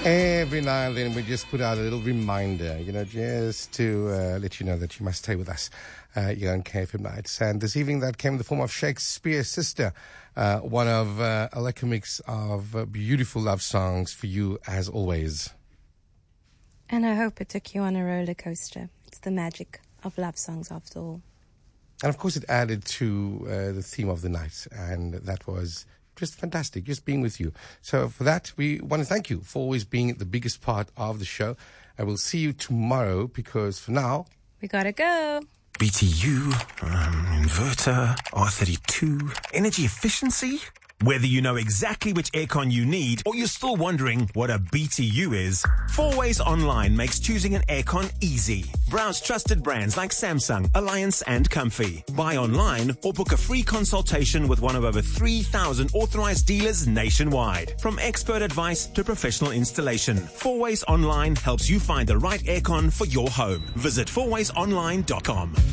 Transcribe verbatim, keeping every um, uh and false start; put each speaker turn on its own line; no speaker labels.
Every now and then we just put out a little reminder, you know, just to uh, let you know that you must stay with us uh, here on K F M Nights. And this evening that came in the form of Shakespeare's Sister, uh, one of uh, a lekker mix of uh, beautiful love songs for you as always.
And I hope it took you on a roller coaster. It's the magic of love songs after all.
And of course it added to uh, the theme of the night, and that was just fantastic, just being with you. So for that, we want to thank you for always being the biggest part of the show. I will see you tomorrow, because for now,
we gotta go.
B T U, um, inverter, R thirty-two, energy efficiency. Whether you know exactly which aircon you need or you're still wondering what a B T U is, Four Ways Online makes choosing an aircon easy. Browse trusted brands like Samsung, Alliance and Comfy. Buy online or book a free consultation with one of over three thousand authorized dealers nationwide. From expert advice to professional installation, Four Ways Online helps you find the right aircon for your home. Visit four ways online dot com.